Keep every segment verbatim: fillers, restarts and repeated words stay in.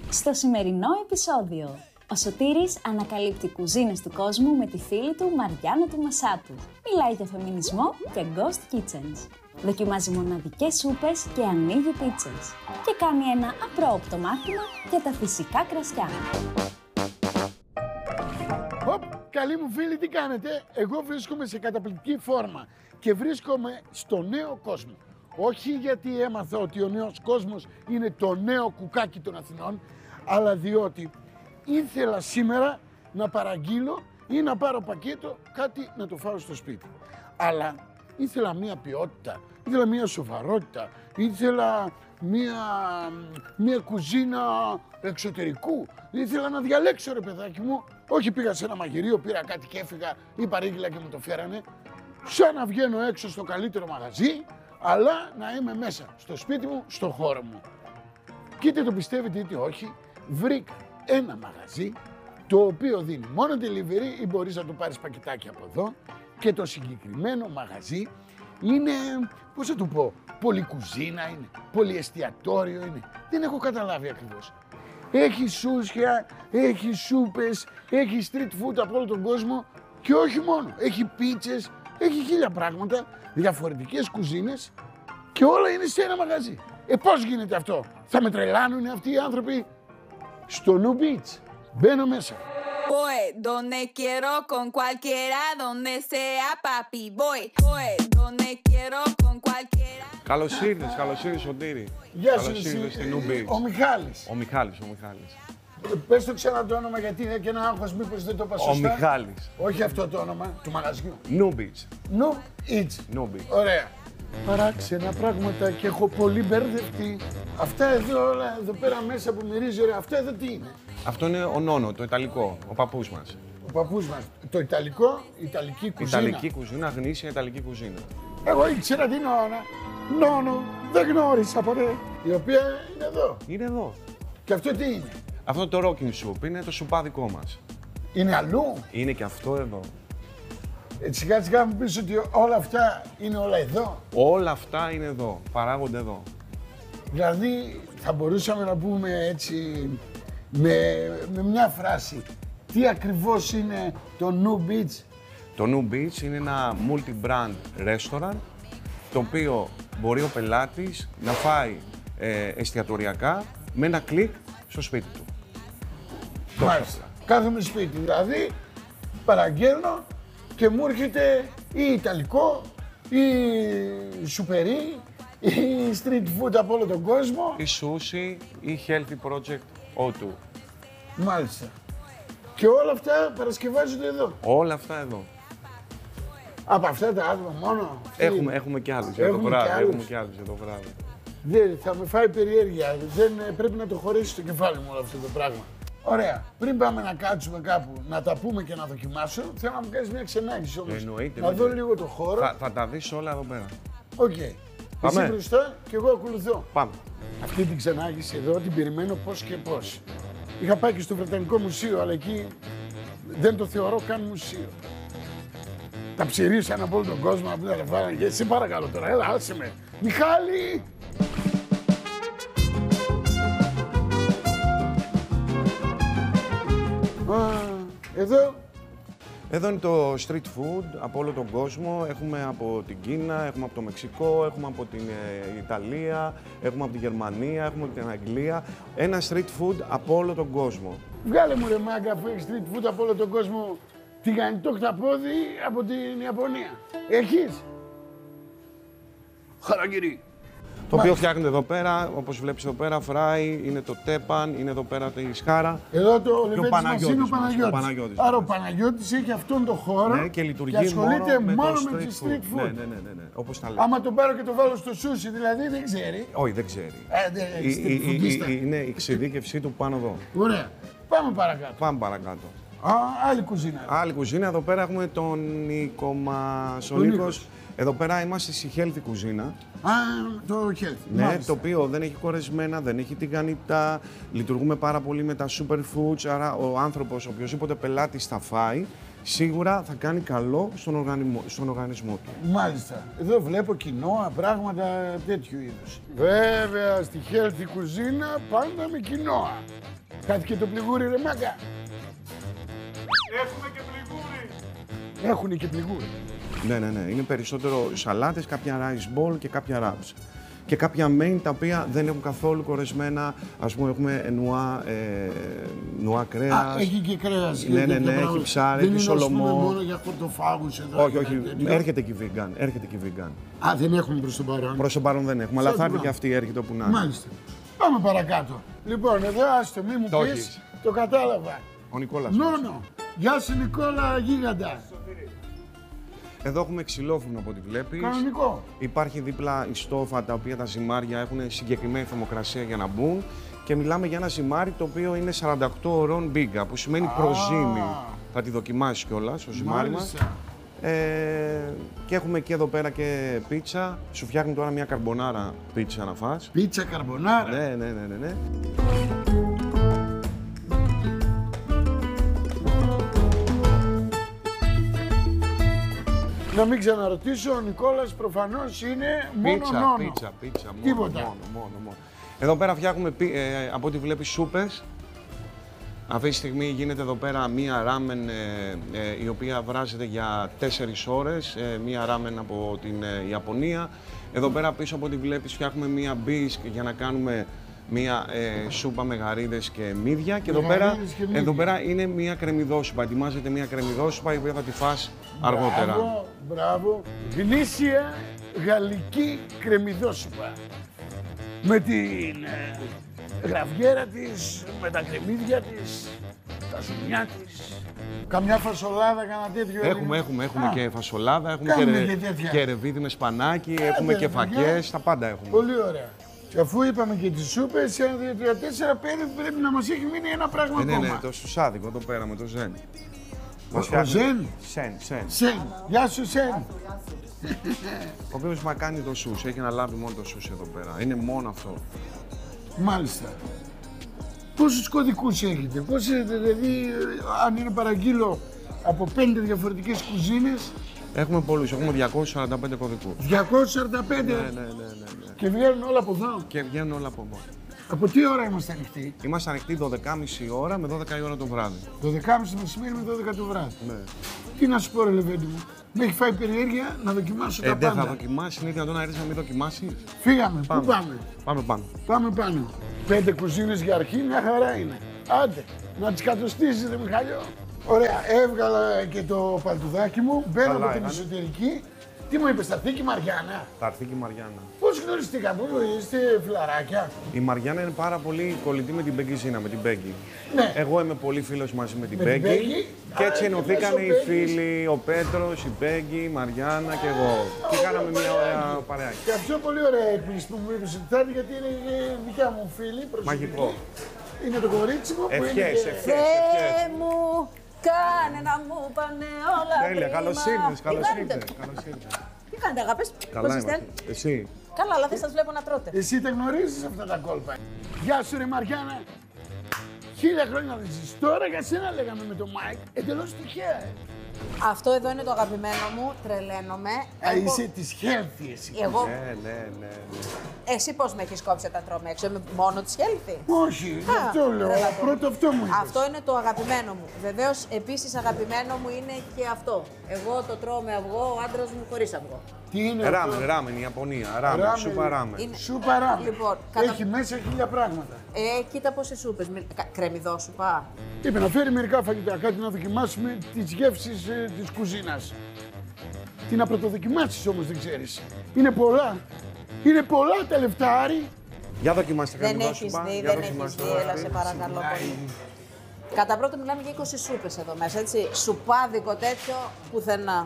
Στο σημερινό επεισόδιο, ο Σωτήρης ανακαλύπτει κουζίνες του κόσμου με τη φίλη του Μαριάννα του Μασάτου. Μιλάει για φεμινισμό και ghost kitchens. Δοκιμάζει μοναδικές σούπες και ανοίγει πίτσες. Και κάνει ένα απρόοπτο μάθημα για τα φυσικά κρασιά. Οπ, καλοί μου φίλοι, τι κάνετε? Εγώ βρίσκομαι σε καταπληκτική φόρμα και βρίσκομαι στο νέο κόσμο. Όχι γιατί έμαθα ότι ο νέος κόσμος είναι το νέο κουκάκι των Αθηνών, αλλά διότι ήθελα σήμερα να παραγγείλω ή να πάρω πακέτο κάτι να το φάω στο σπίτι. Αλλά ήθελα μία ποιότητα, ήθελα μία σοβαρότητα, ήθελα μία, μία κουζίνα εξωτερικού. Ήθελα να διαλέξω, ρε παιδάκι μου. Όχι, πήγα σε ένα μαγειρίο, πήρα κάτι και έφυγα ή παρήγγειλα και μου το φέρανε. Σαν να βγαίνω έξω στο καλύτερο μαγαζί, αλλά να είμαι μέσα στο σπίτι μου, στο χώρο μου. Και είτε το πιστεύετε είτε όχι, βρήκα ένα μαγαζί το οποίο δίνει μόνο delivery ή μπορείς να το πάρεις πακετάκι από εδώ, και το συγκεκριμένο μαγαζί είναι, πώς θα το πω, πολυκουζίνα είναι, πολυεστιατόριο είναι, δεν έχω καταλάβει ακριβώς. Έχει σούσια, έχει σούπες, έχει street food από όλο τον κόσμο και όχι μόνο, έχει πίτσες, έχει χίλια πράγματα, διαφορετικές κουζίνες και όλα είναι σε ένα μαγαζί. Ε, πώς γίνεται αυτό? Θα με τρελάνουν αυτοί οι άνθρωποι? Στο New Beach. Μπαίνω μέσα. Voy donde quiero con cualquiera, donde sea papi. Voy, voy donde quiero con cualquiera. Καλώς ήρθες, καλώς ήρθες Σωτήρη. Γεια σου, καλώς ήρθες στην New Beach. Ο Μιχάλης. Ο Μιχάλης, ο Μιχάλης. Πες το ξανά το όνομα, γιατί είναι και ένα άγχος, μήπως δεν το είπα σωστά. Ο Μιχάλης. Όχι αυτό το όνομα του μαγαζιού. New Beach. New Beach. New Beach. Ωραία. Παράξενα πράγματα και έχω πολύ μπερδευτεί. Αυτά εδώ όλα εδώ πέρα μέσα που μυρίζει ωραία, αυτά εδώ τι είναι? Αυτό είναι ο Νόνο, το Ιταλικό, ο παππούς μας. Ο παππούς μας. Το Ιταλικό, Ιταλική κουζίνα. Ιταλική κουζίνα, γνήσια Ιταλική κουζίνα. Εγώ ήξερα την όνα. Νόνο, δεν γνώρισα ποτέ. Η οποία είναι εδώ. Είναι εδώ. Και αυτό τι είναι? Αυτό το rocking soup είναι το σουπάδικό μας. Είναι αλλού. Είναι και αυτό εδώ. Ε, σιγά σιγά μου πεις ότι όλα αυτά είναι όλα εδώ. Όλα αυτά είναι εδώ, παράγονται εδώ. Δηλαδή θα μπορούσαμε να πούμε έτσι με, με μια φράση τι ακριβώς είναι το New Beach? Το New Beach είναι ένα multi-brand restaurant το οποίο μπορεί ο πελάτης να φάει ε, εστιατοριακά με ένα κλικ στο σπίτι του. Μάλιστα. Κάθομαι σπίτι, δηλαδή παραγγέλνω και μου έρχεται ή Ιταλικό ή σουπερί ή street food από όλο τον κόσμο. Ή sushi ή healthy project ο του. Μάλιστα. Και όλα αυτά παρασκευάζονται εδώ. Όλα αυτά εδώ. Από αυτά τα άτομα μόνο. Έχουμε, έχουμε κι άλλους για το βράδυ. Έχουμε κι άλλους για το βράδυ. Δεν, θα με φάει περιέργεια. Δεν, πρέπει να το χωρίσει στο κεφάλι μου όλο αυτό το πράγμα. Ωραία. Πριν πάμε να κάτσουμε κάπου, να τα πούμε και να δοκιμάσω, θέλω να μου κάνεις μια ξενάγηση όμως. Εννοείται. Να δω λίγο το χώρο. Θα, θα τα δεις όλα εδώ πέρα. Οκ. Okay. Εσύ μπροστά και εγώ ακολουθώ. Πάμε. Αυτή την ξενάγηση εδώ την περιμένω πώς και πώς. Είχα πάει και στο Βρετανικό Μουσείο, αλλά εκεί δεν το θεωρώ καν μουσείο. Τα ψηρίσαν από όλο τον κόσμο, απλά τα βάλανε και εσύ παρακαλώ τώρα, έλα άσε με. Μιχάλη! Α, εδώ. Εδώ είναι το street food από όλο τον κόσμο. Έχουμε από την Κίνα, έχουμε από το Μεξικό, έχουμε από την ε, Ιταλία, έχουμε από τη Γερμανία, έχουμε από την Αγγλία. Ένα street food από όλο τον κόσμο. Βγάλε μου ρε μάγκα που έχει street food από όλο τον κόσμο τηγανιτό χταπόδι από την Ιαπωνία. Έχεις? Χαραγκυρί. Το οποίο φτιάχνεται εδώ πέρα, όπως βλέπεις εδώ πέρα, φράι, είναι το τέπαν, είναι εδώ πέρα η σχάρα. Εδώ το λεβέντης μας είναι ο μας, Παναγιώτης. ο Παναγιώτης. Άρα ο Παναγιώτης έχει αυτόν τον χώρο, ναι, και λειτουργεί και ασχολείται μόνο, μόνο με, με το street food. Ναι, ναι, ναι, ναι, ναι. Όπως τα λέει. Άμα τον πάρω και το βάλω στο σούσι, δηλαδή δεν ξέρει. Όχι, δεν ξέρει. Ε, δεν, η, η, η, η, είναι η εξειδίκευσή του πάνω εδώ. Ωραία. Πάμε παρακάτω. Πάμε παρακάτω. Α, άλλη κουζίνα. Άλλη κουζίνα. Εδώ πέρα έχουμε τον Νίκο μας. Ο Νίκος. Εδώ πέρα είμαστε στη healthy κουζίνα. Α, το healthy. Ναι, μάλιστα. το οποίο δεν έχει κορεσμένα, δεν έχει τηγανιτά. Λειτουργούμε πάρα πολύ με τα superfoods. Άρα ο άνθρωπος, οποιοσδήποτε πελάτης θα φάει, σίγουρα θα κάνει καλό στον οργανισμό, στον οργανισμό του. Μάλιστα. Εδώ βλέπω κοινόα, πράγματα τέτοιου είδους. Βέβαια, στη healthy κουζίνα πάντα με κοινόα. Κάτι και το πληγούρι, ρε μάγκα. Έχουμε και πληγούρι. Έχουνε και πληγούρι. Ναι, ναι, ναι. Είναι περισσότερο σαλάτες, κάποια rice ball και κάποια wraps. Και κάποια main τα οποία δεν έχουν καθόλου κορεσμένα. Ας πούμε, έχουμε νουά, ε, νουά κρέας. Α, έχει και κρέας. Ναι, ναι, ναι, έχει ψάρι, έχει σολομό. Δεν είναι μόνο για χορτοφάγους εδώ. Όχι, όχι. Έρχεται και vegan. Έρχεται και vegan. Α, δεν έχουμε προς τον παρόν. Προς τον παρόν δεν έχουμε, αλλά θα έρθει Σωστά. και αυτή, έρχεται όπου να είναι. Μάλιστα. Πάμε παρακάτω. Λοιπόν, εδώ άστο, μη μου Το πεις. έχεις. Το κατάλαβα. Ο Νικόλας. Νόνο. Γεια σου Νικόλα Γίγαντα. Εδώ έχουμε ξυλόφρυνο από ό,τι βλέπεις. Κανονικό. Υπάρχει δίπλα η στόφα, τα οποία τα ζυμάρια έχουν συγκεκριμένη θερμοκρασία για να μπουν. Και μιλάμε για ένα ζυμάρι το οποίο είναι σαράντα οκτώ ωρών μπίγκα, που σημαίνει προζύμι. Θα τη δοκιμάσεις κιόλας, το ζυμάρι μας. Μάλιστα. Ε, και έχουμε και εδώ πέρα και πίτσα. Σου φτιάχνει τώρα μια καρμπονάρα πίτσα να φας. Πίτσα καρμπονάρα. Ναι, ναι, ναι, ναι, ναι. Να μην ξαναρωτήσω, ο Νικόλας προφανώς είναι μόνο Πίτσα, νόνο. πίτσα, πίτσα. Μόνο, Τίποτα. Μόνο, μόνο, μόνο. Εδώ πέρα φτιάχνουμε, πι- ε, από ό,τι βλέπεις, σούπες. Αυτή τη στιγμή γίνεται εδώ πέρα μία ράμεν ε, ε, η οποία βράζεται για τέσσερις ώρες, ε, μία ράμεν από την ε, Ιαπωνία. Εδώ πέρα πίσω από ό,τι βλέπεις φτιάχνουμε μία μπίσκ για να κάνουμε μία ε, σούπα με γαρίδες και μύδια. Και εδώ πέρα, Γαρίδες και μύδια. εδώ πέρα είναι μία κρεμμυδόσουπα. Ετοιμάζεται μία κρεμμυδόσουπα η οποία θα τη φας αργότερα. Μπράβο, μπράβο. Γνήσια γαλλική κρεμμυδόσουπα. Με την ε, γραβιέρα της, με τα κρεμμύδια της, τα ζουμιά της. Καμιά φασολάδα, κανένα τέτοιο. Έχουμε, έχουμε, έχουμε Α, και φασολάδα, έχουμε κάνουμε και, και ρε, τέτοια. και ρεβίδι με σπανάκι, έχουμε ρε, και παιδιά. φακές, τα πάντα έχουμε. Πολύ ωραία. Και αφού είπαμε και τις σούπες, ένα, δύο, τρία, τέσσερα, πέντε, πρέπει να μας έχει μείνει ένα πράγμα Ε, ναι, ακόμα. ναι, το σουσάδικο εδώ πέρα με το ζεν. Ο, ο φτιάχνει- Ζεν. Σεν, σεν. Σεν. Γεια σου, Σεν. Ο οποίος μα κάνει το σους, έχει αναλάβει μόνο το σους εδώ πέρα. Είναι μόνο αυτό. Μάλιστα. Πόσους κωδικούς έχετε, πόσοι, δηλαδή, αν είναι παραγγείλω από πέντε διαφορετικές κουζίνες, Έχουμε πολλούς, έχουμε διακόσιους σαράντα πέντε κωδικούς. διακόσιες σαράντα πέντε Ναι, ναι, ναι, ναι, ναι. και βγαίνουν όλα από εδώ. Και βγαίνουν όλα από εδώ. Από τι ώρα είμαστε ανοιχτοί? Είμαστε ανοιχτοί δώδεκα και μισή ώρα με δώδεκα η ώρα το βράδυ. δώδεκα και μισή το μεσημέρι με δώδεκα το βράδυ. Ναι. Τι να σου πω, ρε Λεβέντη μου, με έχει φάει περιέργεια να δοκιμάσω Ε, τα δεν θα πάντα. δοκιμάσεις, είναι δυνατόν να έρθεις να μην δοκιμάσεις. Φύγαμε, Πάμε. πού πάμε? Πάμε πάνω. Πάμε πάνω. Πέντε κουζίνες για αρχή, μια χαρά είναι. Άντε, να τις κατοστήσεις, ρε Μιχάλιο. Ωραία, έβγαλα και το παλτουδάκι μου, μπαίνω Καλά από την έκανε. εσωτερική. Τι μου είπες, θα έρθει και η Μαριάννα? Θα έρθει και η Μαριάννα. Πώς γνωριστήκαμε, είστε φιλαράκια? Η Μαριάννα είναι πάρα πολύ κολλητή με την Μπέγκη με την Μπέγκη. Ναι. Εγώ είμαι πολύ φίλος μαζί με την Με την Μπέγκη. Μπέγκη. Και Α, έτσι και ενωθήκαν μέσω οι Μπέγκης. φίλοι, ο Πέτρος, η Μπέγκη, η Μαριάννα και εγώ. Και κάναμε μια ωραία παρεάκι. Και αυτό πολύ ωραία έκπληξη που μου είπες ότι θα είναι, γιατί είναι η δικιά μου φίλη. προσωπική. Μαγικό. Είναι το κορίτσι μου που είναι Ευχές, και... ευχές, ευχές. Θεέ μου, κάνε να μου πάνε όλα Τέλεια, πρίμα. καλώς ήρθες, Τι καλώς κάνετε? ήρθες. καλώς ήρθες. Τι κάνετε αγάπες, Καλά πώς είστε? είμαστε. Εσύ. Καλά, αλλά δεν σας βλέπω να τρώτε. Εσύ τα γνωρίζεις αυτά τα κόλπα. Γεια σου ρε Μαριάννα. Χίλια χρόνια δεν ζεις. Τώρα για σένα λέγαμε με τον Μάικ. Εντελώς τυχαία. ε. Αυτό εδώ είναι το αγαπημένο μου, τρελαίνομαι. Α, Έχω- είσαι της healthy εσύ. Εγώ, Ναι, ναι, ναι. ναι. εσύ πώς με έχεις κόψει τα τρώμε έξω, είμαι μόνο της healthy. Όχι, γι' αυτό λέω. τρελά το. Πρώτο αυτό μου είπες. Αυτό είναι το αγαπημένο μου. Βεβαίως, επίσης αγαπημένο μου είναι και αυτό. Εγώ το τρώω με αυγό, ο άντρας μου χωρίς αυγό. Τι είναι αυτό? Ράμεν, ράμεν, η Ιαπωνία. Ράμεν, Ράμεν. σούπα ράμεν. Είναι- Σου παράμε. Λοιπόν, κατα- Έχει μέσα χίλια πράγματα. Ε, κοίτα πόσες σούπες. Μη- κα- Κρεμμυδόσουπα. Είπε να φέρει μερικά φαγητά, κάτι να δοκιμάσουμε τις γεύσεις ε, της κουζίνας. Τι να πρωτοδοκιμάσεις όμως δεν ξέρεις. Είναι πολλά. Είναι πολλά τα λεφτά, Άρη. Για δοκιμάστε Δεν κανένα έχεις σούπα. δει, Για δεν έχεις δοκιμάστε δει, το έλα αυτή. σε παρακαλώ πολύ. Κατά πρώτο μιλάμε για είκοσι σούπες εδώ μέσα, έτσι. Σουπάδικο τέτοιο πουθενά.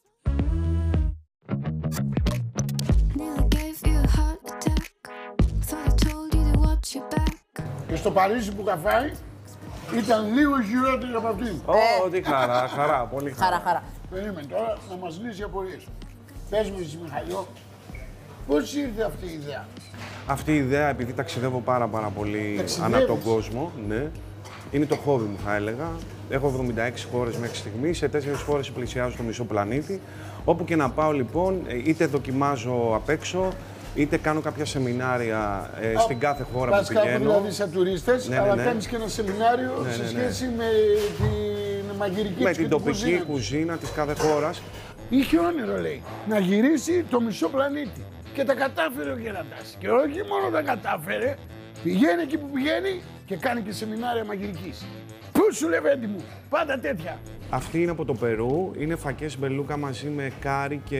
Nearly gave you a heart attack. Thought I told you to watch your back. Και στο Παρίσι που είχα φάει ήταν λίγο χειρότερη από αυτή. Ω, τι χαρά, χαρά, πολύ χαρά. Χαρά, χαρά. Περίμενε τώρα να μας λύσει απορίες. Πες μου εσύ Μιχαλιό, πώς ήρθε αυτή η ιδέα? Αυτή η ιδέα, επειδή ταξιδεύω πάρα πάρα πολύ Ταξιδεύεις? ανά τον κόσμο, ναι, Είναι το χόμπι μου, θα έλεγα. Έχω εβδομήντα έξι χώρες μέχρι στιγμή. Σε τέσσερις χώρες πλησιάζω το μισό πλανήτη. Όπου και να πάω, λοιπόν, είτε δοκιμάζω απ' έξω, είτε κάνω κάποια σεμινάρια ε, στην κάθε χώρα Πας που πηγαίνω. κάπου δηλαδή σαν τουρίστες, Ναι, ναι, αλλά ναι. κάνεις και ένα σεμινάριο Ναι, σε ναι, ναι. σχέση με την μαγειρική Με τους την και την τοπική κουζίνα τους. κουζίνα της κάθε χώρας. Είχε όνειρο, λέει, να γυρίσει το μισό πλανήτη. Και τα κατάφερε ο Γεραντάς. Και όχι μόνο τα κατάφερε, πηγαίνει εκεί που πηγαίνει και κάνει και σεμινάρια μαγειρικής. Πού σου Λεβέντη μου, πάντα τέτοια. Αυτή είναι από το Περού. Είναι φακές μπελούκα μαζί με κάρι και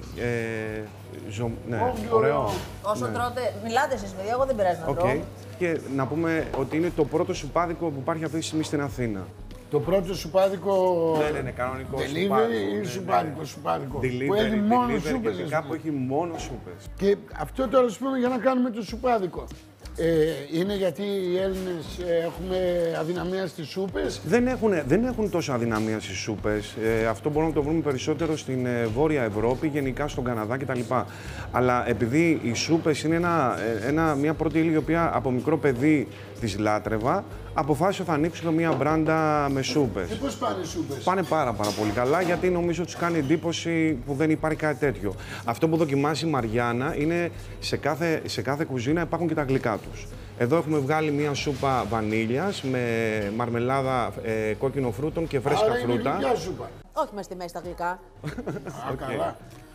ε, ζω... Ναι, Όχι, ωραίο. ωραίο. Όσο τρώτε, μιλάτε εσείς παιδιά, εγώ δεν πειράζει να Οκ. τρώω. Και να πούμε ότι είναι το πρώτο σουπάδικο που υπάρχει αυτή τη στιγμή στην Αθήνα. Το πρώτο σουπάδικο. Ναι, ναι, ναι, κανονικό Delivery σουπάδικο, ή ναι, σουπάδικο, ναι. σουπάδικο. Που Delivery, έχει μόνο delivery σούπες. και ας κάπου πούμε. έχει μόνο σούπες. Και αυτό τώρα, ας πούμε, για να κάνουμε το σουπάδικο. Ε, είναι γιατί οι Έλληνες ε, έχουμε αδυναμία στις σούπες. Δεν έχουν, δεν έχουν τόσο αδυναμία στις σούπες. Ε, αυτό μπορούμε να το βρούμε περισσότερο στην ε, Βόρεια Ευρώπη, γενικά στον Καναδά κτλ. Αλλά επειδή οι σούπες είναι ένα, ε, ένα, μια πρώτη ύλη η οποία από μικρό παιδί της λάτρευα, αποφάσισα θα ανοίξω μια μπράντα με σούπες. Και πώς πάνε οι σούπες. Πάνε πάρα, πάρα πολύ καλά, γιατί νομίζω ότι τους κάνει εντύπωση που δεν υπάρχει κάτι τέτοιο. Αυτό που δοκιμάζει η Μαριάννα είναι σε κάθε, σε κάθε κουζίνα υπάρχουν και τα γλυκά τους. Εδώ έχουμε βγάλει μια σούπα βανίλιας με μαρμελάδα ε, κόκκινο φρούτων και φρέσκα Άρα είναι φρούτα. γλυκιά σούπα. Όχι μες στη μέση τα γλυκά. Α, καλά.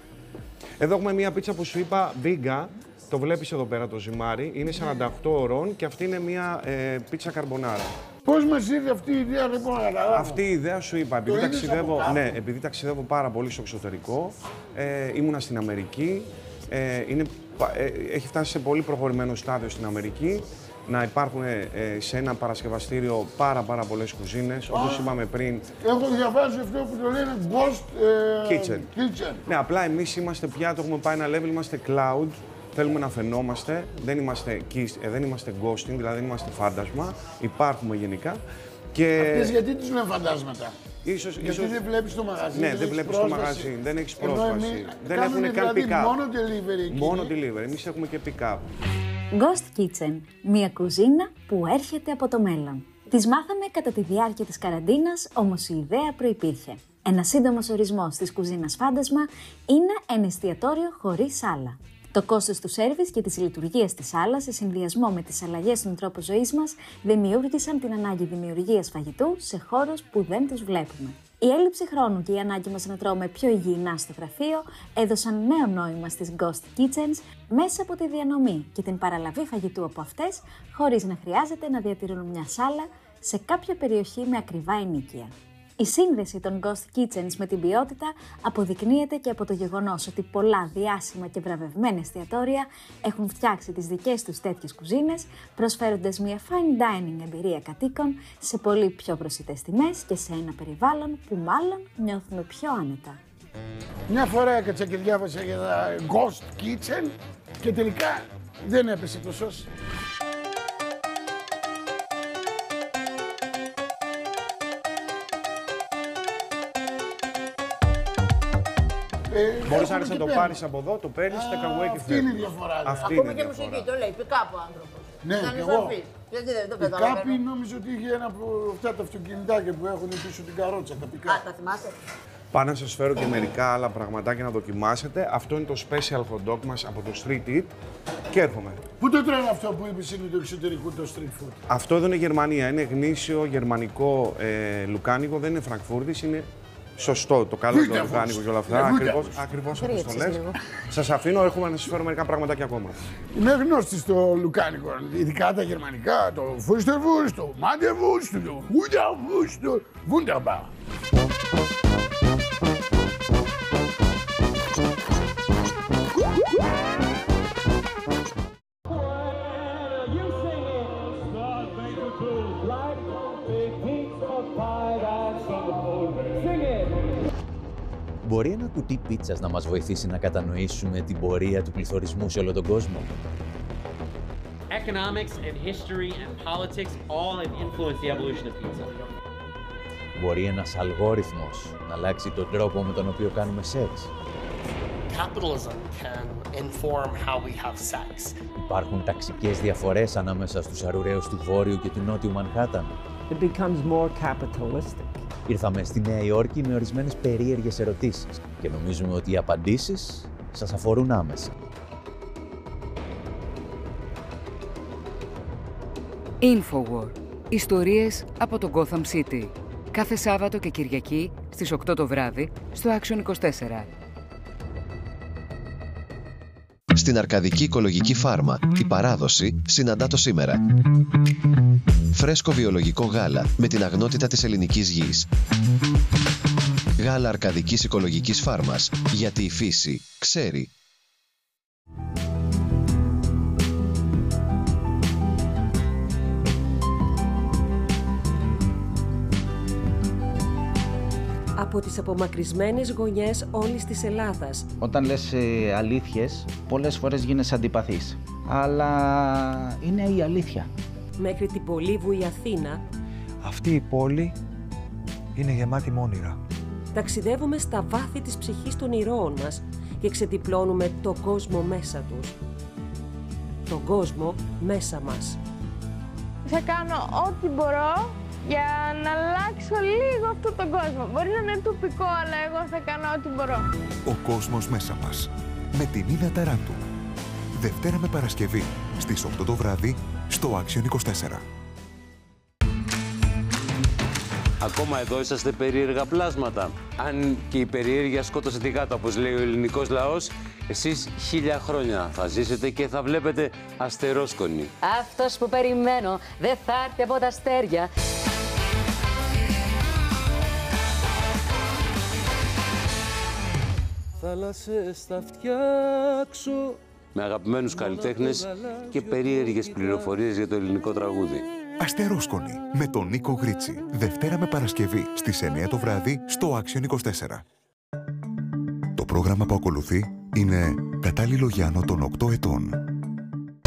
Εδώ έχουμε μια πίτσα που σου είπα, βίγκα. Το βλέπεις εδώ πέρα το ζυμάρι. Είναι σαράντα οκτώ ωρών και αυτή είναι μια ε, πίτσα καρμπονάρα. Πώς μας ήρθε αυτή η ιδέα, δεν μπορώ να καταλάβω. Αυτή η ιδέα σου είπα, επειδή είδες ταξιδεύω, από κάπου? ναι, επειδή ταξιδεύω πάρα πολύ στο εξωτερικό, ε, ήμουνα στην Αμερική, ε, είναι, πα- ε, έχει φτάσει σε πολύ προχωρημένο στάδιο στην Αμερική, να υπάρχουν ε, σε ένα παρασκευαστήριο πάρα πάρα πολλές κουζίνες, όπως είπαμε πριν. Έχω διαβάσει αυτό που το λένε Ghost ε, Kitchen. kitchen. Ναι, απλά εμείς είμαστε πια, το έχουμε πάει ένα level, είμαστε cloud, θέλουμε να φαινόμαστε, δεν είμαστε, kiss, ε, δεν είμαστε ghosting, δηλαδή δεν είμαστε φάντασμα, υπάρχουμε γενικά. Και Αυτές γιατί τους λένε φαντάσματα. ίσως, Γιατί ίσως... δεν βλέπεις το μαγαζί. Ναι, δεν δεν έχεις βλέπεις το πρόσβαση. μαγαζί, δεν έχεις Ενώ πρόσβαση. εμείς Δεν κάνουμε έχουν καν δηλαδή pick-up. μόνο delivery εκεί. Μόνο delivery, εμείς έχουμε και pick-up. Ghost Kitchen, μια κουζίνα που έρχεται από το μέλλον. Τις μάθαμε κατά τη διάρκεια της καραντίνας, όμως η ιδέα προϋπήρχε. Ένα σύντομος ορισμός της κουζίνας φάντασμα είναι ένα εστιατόριο χωρίς σάλα. Το κόστος του σέρβις και της λειτουργίας της σάλας, σε συνδυασμό με τις αλλαγές στον τρόπο ζωής μας, δημιούργησαν την ανάγκη δημιουργίας φαγητού σε χώρους που δεν τους βλέπουμε. Η έλλειψη χρόνου και η ανάγκη μας να τρώμε πιο υγιεινά στο γραφείο έδωσαν νέο νόημα στις Ghost Kitchens μέσα από τη διανομή και την παραλαβή φαγητού από αυτές, χωρίς να χρειάζεται να διατηρούν μια σάλα σε κάποια περιοχή με ακριβά ενοίκια. Η σύνδεση των Ghost Kitchens με την ποιότητα αποδεικνύεται και από το γεγονός ότι πολλά διάσημα και βραβευμένα εστιατόρια έχουν φτιάξει τις δικές τους τέτοιες κουζίνες, προσφέροντας μια fine dining εμπειρία κατοίκων σε πολύ πιο προσιτές τιμές και σε ένα περιβάλλον που μάλλον νιώθουμε πιο άνετα. Μια φορά έκατσα και διάβασα για τα Ghost Kitchen και τελικά δεν έπεσε το σως. Ε, Μπορείς έχουμε να και το πέρα. πάρεις από εδώ, το παίρνεις, τα καβουέ και Αυτή είναι η φεύγεις. διαφορά. δηλαδή. Αυτή Ακούμε είναι η και διαφορά. μουσική, το λέει, πικάπο άνθρωπος. Ναι, Ήταν κι εγώ. σαφής. Γιατί δεν το Η Κάπη καταλαβαίνω. νόμιζε ότι είχε ένα από αυτά τα αυτοκινητάκια που έχουν πίσω την καρότσα, τα Α, πικά. τα θυμάστε. Πάω να σας φέρω και μερικά άλλα πραγματάκια να δοκιμάσετε. Αυτό είναι το special hot dog μας από το Street Eat και έρχομαι. Πού το τρώνε αυτό που είπες είναι το εξωτερικό, το street food. Αυτό εδώ είναι Γερμανία, είναι γνήσιο γερμανικό ε, λουκάνικο, δεν είναι Φραγκφούρτης, είναι σωστό το καλό το Βούταφος. λουκάνικο και όλα αυτά. Είναι Ακριβώς, βούταφος. ακριβώς όπως το Κρύεψες λες. λίγο. Σας αφήνω, έρχομαι να σας φέρω μερικά πραγματάκια ακόμα. Είμαι γνώστη στο λουκάνικο, ειδικά τα γερμανικά, το Φούστερβουρς, το Μάντεβουρς, το Βούνταβουρς, το Wunderbar. Μπορεί ένα κουτί πίτσας να μας βοηθήσει να κατανοήσουμε την πορεία του πληθωρισμού σε όλο τον κόσμο? Economics and history and politics all have influenced the evolution of pizza. Μπορεί ένας αλγόριθμος να αλλάξει τον τρόπο με τον οποίο κάνουμε σεξ? capitalism can inform how we have sex. Υπάρχουν ταξικές διαφορές ανάμεσα στους αρουραίους του Βόρειου και του Νότιου Μανχάταν. It becomes more capitalistic. Ήρθαμε στη Νέα Υόρκη με ορισμένες περίεργες ερωτήσεις και νομίζουμε ότι οι απαντήσεις σας αφορούν άμεσα. Infowar. Ιστορίες από το Gotham City. Κάθε Σάββατο και Κυριακή στις οκτώ το βράδυ στο Action είκοσι τέσσερα. Στην Αρκαδική Οικολογική Φάρμα, η παράδοση συναντά το σήμερα. Φρέσκο βιολογικό γάλα με την αγνότητα της ελληνικής γης. Γάλα Αρκαδικής Οικολογικής Φάρμας, γιατί η φύση ξέρει. Από τις απομακρυσμένες γωνιές όλης της Ελλάδας. Όταν λες ε, αλήθειες, πολλές φορές γίνεσαι αντιπαθής. Αλλά είναι η αλήθεια. Μέχρι την πολύβουη Αθήνα. Αυτή η πόλη είναι γεμάτη με όνειρα. Ταξιδεύουμε στα βάθη της ψυχής των ηρώων μας και ξετυπλώνουμε τον κόσμο μέσα τους. Τον κόσμο μέσα μας. Θα κάνω ό,τι μπορώ για να αλλάξω λίγο αυτόν τον κόσμο. Μπορεί να είναι τοπικό, αλλά εγώ θα κάνω ό,τι μπορώ. Ο κόσμος μέσα μας. Με την Νίνα Ταράντου. Δευτέρα με Παρασκευή στις οκτώ το βράδυ στο Action είκοσι τέσσερα. Ακόμα εδώ είσαστε περίεργα πλάσματα. Αν και η περιέργεια σκότωσε τη γάτα, όπως λέει ο ελληνικός λαός, εσείς χίλια χρόνια θα ζήσετε και θα βλέπετε αστερόσκονη. Αυτός που περιμένω δεν θα έρθει από τα αστέρια. Θάλασσες θα φτιάξω. Με αγαπημένους καλλιτέχνες και περίεργες πληροφορίες για το ελληνικό τραγούδι. Αστερόσκονη με τον Νίκο Γρίτσι. Δευτέρα με Παρασκευή στις εννιά το βράδυ στο Action είκοσι τέσσερα. Το πρόγραμμα που ακολουθεί είναι κατάλληλο για άνω των οκτώ ετών.